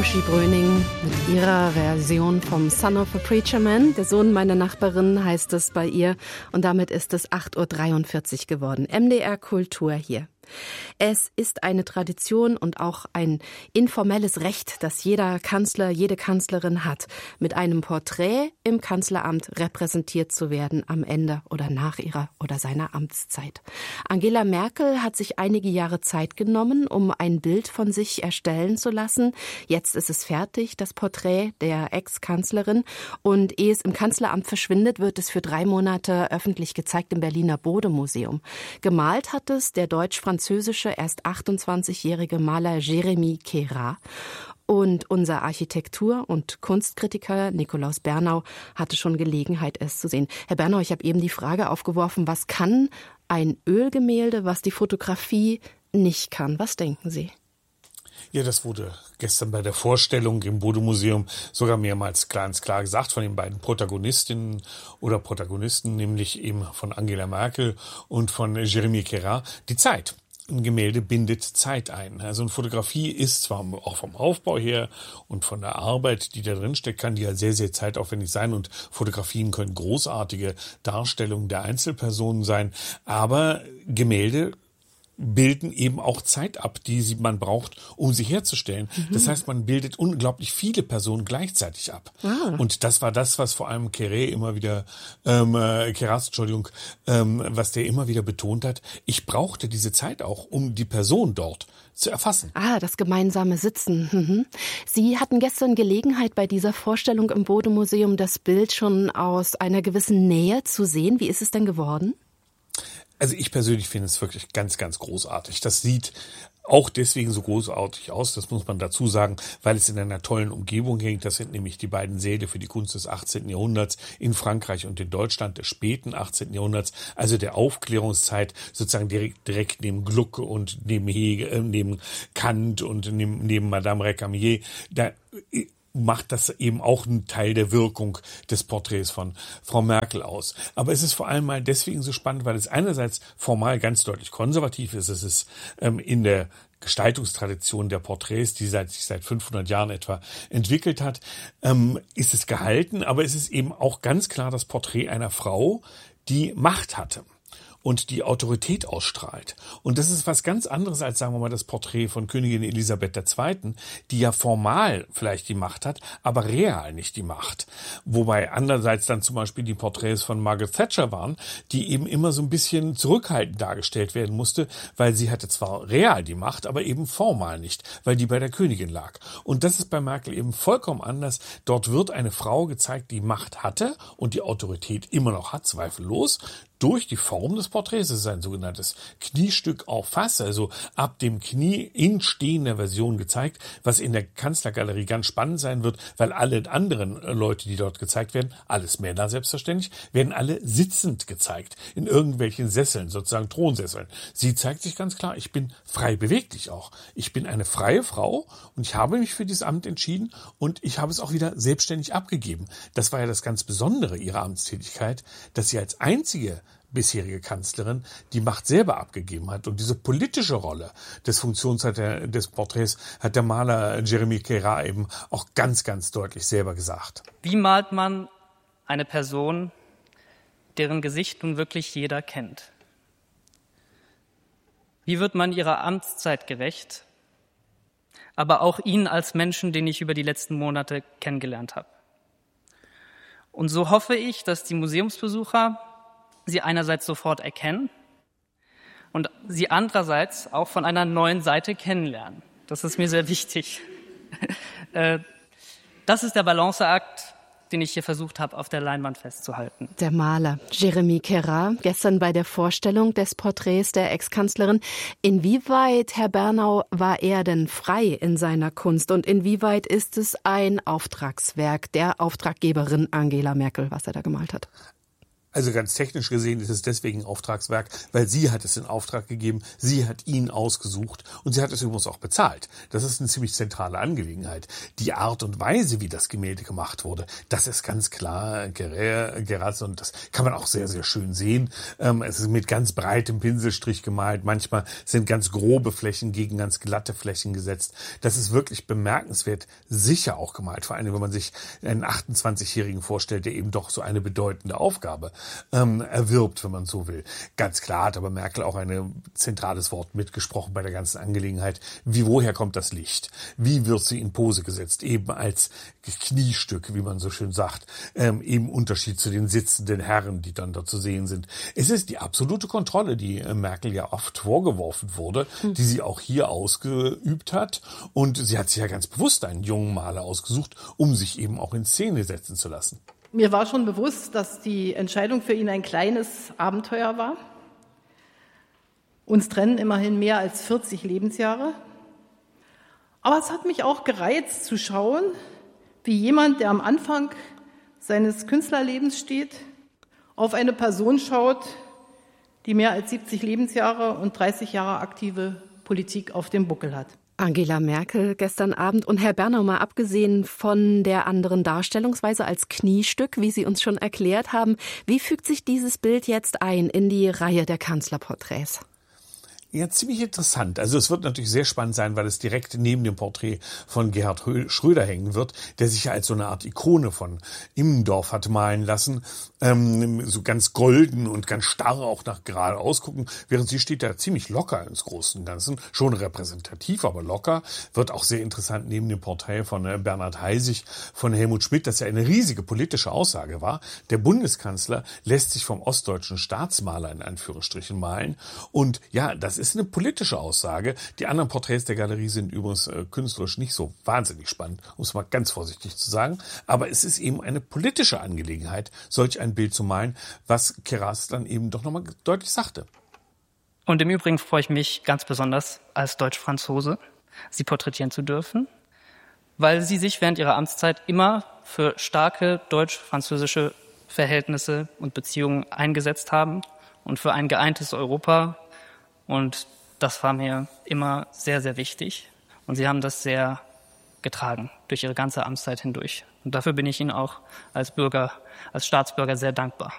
Uschi Bröning mit ihrer Version vom Son of a Preacher Man. Der Sohn meiner Nachbarin heißt es bei ihr. Und damit ist es 8.43 Uhr geworden. MDR Kultur hier. Es ist eine Tradition und auch ein informelles Recht, das jeder Kanzler, jede Kanzlerin hat, mit einem Porträt im Kanzleramt repräsentiert zu werden am Ende oder nach ihrer oder seiner Amtszeit. Angela Merkel hat sich einige Jahre Zeit genommen, um ein Bild von sich erstellen zu lassen. Jetzt ist es fertig, das Porträt der Ex-Kanzlerin. Und ehe es im Kanzleramt verschwindet, wird es für 3 Monate öffentlich gezeigt im Berliner Bode-Museum. Gemalt hat es der deutsch-französische, erst 28-jährige Maler Jérémy Queyras. Und unser Architektur- und Kunstkritiker Nikolaus Bernau hatte schon Gelegenheit, es zu sehen. Herr Bernau, ich habe eben die Frage aufgeworfen, was kann ein Ölgemälde, was die Fotografie nicht kann? Was denken Sie? Ja, das wurde gestern bei der Vorstellung im Bode-Museum sogar mehrmals ganz klar gesagt von den beiden Protagonistinnen oder Protagonisten, nämlich eben von Angela Merkel und von Jérémy Queyras, die Zeit. Ein Gemälde bindet Zeit ein. Also eine Fotografie ist zwar auch vom Aufbau her und von der Arbeit, die da drin steckt, kann die ja sehr, sehr zeitaufwendig sein und Fotografien können großartige Darstellungen der Einzelpersonen sein, aber Gemälde bilden eben auch Zeit ab, die man braucht, um sie herzustellen. Das heißt, man bildet unglaublich viele Personen gleichzeitig ab. Und das war das, was vor allem Queyras immer wieder, was der immer wieder betont hat. Ich brauchte diese Zeit auch, um die Person dort zu erfassen. Das gemeinsame Sitzen. Sie hatten gestern Gelegenheit, bei dieser Vorstellung im Bode-Museum das Bild schon aus einer gewissen Nähe zu sehen. Wie ist es denn geworden? Also ich persönlich finde es wirklich ganz, ganz großartig. Das sieht auch deswegen so großartig aus, das muss man dazu sagen, weil es in einer tollen Umgebung hängt. Das sind nämlich die beiden Säle für die Kunst des 18. Jahrhunderts in Frankreich und in Deutschland des späten 18. Jahrhunderts, also der Aufklärungszeit, sozusagen direkt neben Gluck und neben Hegel, neben Kant und neben Madame Récamier. Da macht das eben auch einen Teil der Wirkung des Porträts von Frau Merkel aus. Aber es ist vor allem mal deswegen so spannend, weil es einerseits formal ganz deutlich konservativ ist. Es ist in der Gestaltungstradition der Porträts, die sich seit 500 Jahren etwa entwickelt hat, ist es gehalten. Aber es ist eben auch ganz klar das Porträt einer Frau, die Macht hatte und die Autorität ausstrahlt. Und das ist was ganz anderes als, sagen wir mal, das Porträt von Königin Elisabeth II., die ja formal vielleicht die Macht hat, aber real nicht die Macht. Wobei andererseits dann zum Beispiel die Porträts von Margaret Thatcher waren, die eben immer so ein bisschen zurückhaltend dargestellt werden musste, weil sie hatte zwar real die Macht, aber eben formal nicht, weil die bei der Königin lag. Und das ist bei Merkel eben vollkommen anders. Dort wird eine Frau gezeigt, die Macht hatte und die Autorität immer noch hat, zweifellos, durch die Form des Porträts. Es ist ein sogenanntes Kniestück auf Fass, also ab dem Knie in stehender Version gezeigt, was in der Kanzlergalerie ganz spannend sein wird, weil alle anderen Leute, die dort gezeigt werden, alles Männer selbstverständlich, werden alle sitzend gezeigt, in irgendwelchen Sesseln, sozusagen Thronsesseln. Sie zeigt sich ganz klar, ich bin frei beweglich auch. Ich bin eine freie Frau und ich habe mich für dieses Amt entschieden und ich habe es auch wieder selbstständig abgegeben. Das war ja das ganz Besondere ihrer Amtstätigkeit, dass sie als einzige bisherige Kanzlerin die Macht selber abgegeben hat. Und diese politische Rolle des des Porträts hat der Maler Jérémy Queyras eben auch ganz, ganz deutlich selber gesagt. Wie malt man eine Person, deren Gesicht nun wirklich jeder kennt? Wie wird man ihrer Amtszeit gerecht, aber auch ihnen als Menschen, den ich über die letzten Monate kennengelernt habe? Und so hoffe ich, dass die Museumsbesucher sie einerseits sofort erkennen und sie andererseits auch von einer neuen Seite kennenlernen. Das ist mir sehr wichtig. Das ist der Balanceakt, den ich hier versucht habe, auf der Leinwand festzuhalten. Der Maler Jérémy Queyras, gestern bei der Vorstellung des Porträts der Ex-Kanzlerin. Inwieweit, Herr Bernau, war er denn frei in seiner Kunst und inwieweit ist es ein Auftragswerk der Auftraggeberin Angela Merkel, was er da gemalt hat? Also ganz technisch gesehen ist es deswegen ein Auftragswerk, weil sie hat es in Auftrag gegeben, sie hat ihn ausgesucht und sie hat es übrigens auch bezahlt. Das ist eine ziemlich zentrale Angelegenheit. Die Art und Weise, wie das Gemälde gemacht wurde, das ist ganz klar Guéras und das kann man auch sehr, sehr schön sehen. Es ist mit ganz breitem Pinselstrich gemalt. Manchmal sind ganz grobe Flächen gegen ganz glatte Flächen gesetzt. Das ist wirklich bemerkenswert sicher auch gemalt. Vor allem, wenn man sich einen 28-Jährigen vorstellt, der eben doch so eine bedeutende Aufgabe erwirbt, wenn man so will. Ganz klar hat aber Merkel auch ein zentrales Wort mitgesprochen bei der ganzen Angelegenheit. Woher kommt das Licht? Wie wird sie in Pose gesetzt? Eben als Kniestück, wie man so schön sagt. Im Unterschied zu den sitzenden Herren, die dann da zu sehen sind. Es ist die absolute Kontrolle, die Merkel ja oft vorgeworfen wurde, die sie auch hier ausgeübt hat. Und sie hat sich ja ganz bewusst einen jungen Maler ausgesucht, um sich eben auch in Szene setzen zu lassen. Mir war schon bewusst, dass die Entscheidung für ihn ein kleines Abenteuer war. Uns trennen immerhin mehr als 40 Lebensjahre. Aber es hat mich auch gereizt zu schauen, wie jemand, der am Anfang seines Künstlerlebens steht, auf eine Person schaut, die mehr als 70 Lebensjahre und 30 Jahre aktive Politik auf dem Buckel hat. Angela Merkel gestern Abend. Und Herr Berner, mal abgesehen von der anderen Darstellungsweise als Kniestück, wie Sie uns schon erklärt haben, wie fügt sich dieses Bild jetzt ein in die Reihe der Kanzlerporträts? Ja, ziemlich interessant. Also es wird natürlich sehr spannend sein, weil es direkt neben dem Porträt von Gerhard Schröder hängen wird, der sich ja als so eine Art Ikone von Immendorf hat malen lassen. So ganz golden und ganz starr auch nach geradeaus gucken, während sie steht da ziemlich locker ins Großen und Ganzen, schon repräsentativ, aber locker. Wird auch sehr interessant neben dem Porträt von Bernhard Heisig von Helmut Schmidt, das ja eine riesige politische Aussage war. Der Bundeskanzler lässt sich vom ostdeutschen Staatsmaler in Anführungsstrichen malen und ja, das ist eine politische Aussage. Die anderen Porträts der Galerie sind übrigens künstlerisch nicht so wahnsinnig spannend, um es mal ganz vorsichtig zu sagen. Aber es ist eben eine politische Angelegenheit, solch ein Bild zu malen, was Guéras dann eben doch nochmal deutlich sagte. Und im Übrigen freue ich mich ganz besonders, als Deutsch-Franzose sie porträtieren zu dürfen, weil sie sich während ihrer Amtszeit immer für starke deutsch-französische Verhältnisse und Beziehungen eingesetzt haben und für ein geeintes Europa. Und das war mir immer sehr, sehr wichtig. Und sie haben das sehr getragen durch ihre ganze Amtszeit hindurch. Und dafür bin ich Ihnen auch als Staatsbürger sehr dankbar.